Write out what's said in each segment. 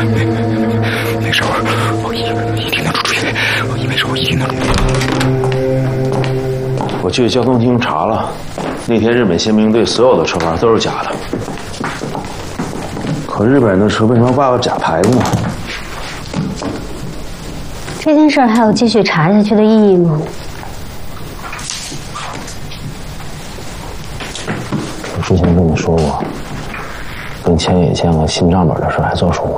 没事，我一定能出去，没事，我一定能出去。 我去交通厅查了，那天日本宪兵队所有的车牌都是假的。可日本人的车为什么要挂个假牌子呢？ 这件事还有继续查下去的意义吗？ 我之前跟你说过，跟千野签了新账本的事还作数吗？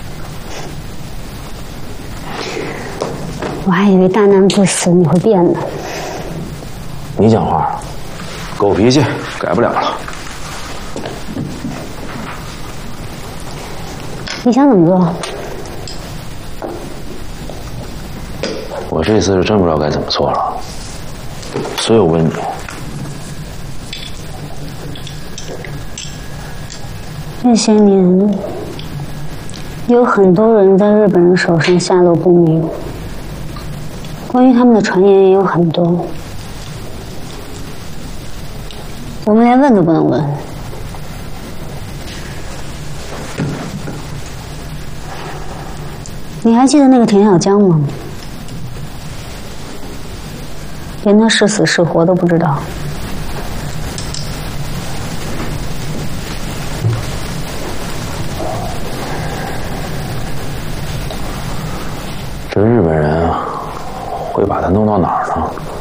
我还以为大难不死你会变呢。 你讲话，狗脾气改不了了。 你想怎么做？ 我这次是真不知道该怎么做了，所以我问你， 这些年有很多人在日本人手上下落不明，关于他们的传言也有很多，我们连问都不能问。你还记得那个田小江吗？连他是死是活都不知道。 这日本人会把他弄到哪儿呢？